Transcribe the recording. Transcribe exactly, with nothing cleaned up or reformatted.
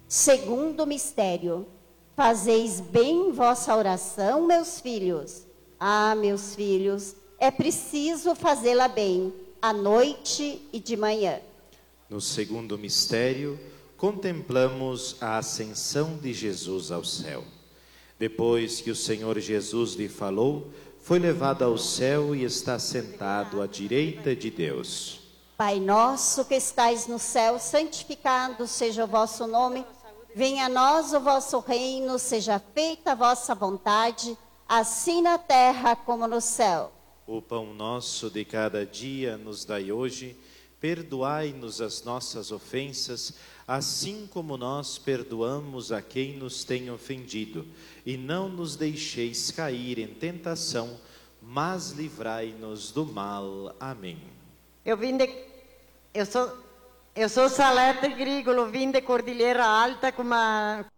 Segundo mistério, fazeis bem vossa oração, meus filhos. Ah, meus filhos, é preciso fazê-la bem, à noite e de manhã. No segundo mistério, contemplamos a ascensão de Jesus ao céu. Depois que o Senhor Jesus lhe falou, foi levado ao céu e está sentado à direita de Deus. Pai nosso que estais no céu, santificado seja o vosso nome. Venha a nós o vosso reino, seja feita a vossa vontade, assim na terra como no céu. O pão nosso de cada dia nos dai hoje, perdoai-nos as nossas ofensas, assim como nós perdoamos a quem nos tem ofendido. E não nos deixeis cair em tentação, mas livrai-nos do mal. Amém. Eu vim de... Eu sou... Eu sou Salete Grigolo, vim de Cordilheira Alta com uma...